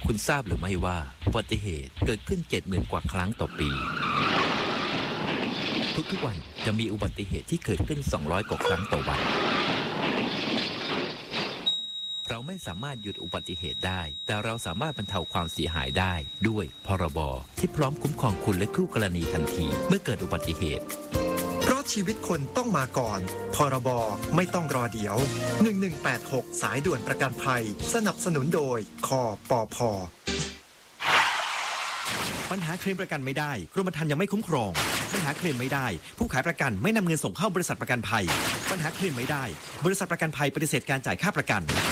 คุณทราบหรือไม่ว่าอุบัติเหตุเกิดขึ้น 70,000 กว่าครั้งต่อปีทุกๆวันจะมีอุบัติเหตุที่เกิดขึ้น 200 กว่าครั้งต่อวันเราไม่สามารถหยุดอุบัติเหตุได้แต่เราสามารถบรรเทาความเสียหายได้ด้วยพรบที่พร้อมคุ้มครองคุณและคู่กรณีทันทีเมื่อเกิดอุบัติเหตุเพราะชีวิตคนต้องมาก่อนพรบไม่ต้องรอเดี๋ยว1186สายด่วนประกันภัยสนับสนุนโดยคปพ. ปัญหาเคลมประกันไม่ได้กรมธรรม์ยังไม่คุ้มครองปัญหาเคลมไม่ได้ผู้ขายประกันไม่นำเงินส่งเข้าบริษัทประกันภัยปัญหาเคลมไม่ได้บริษัทประกันภัยปฏิเสธการจ่ายค่าประกัน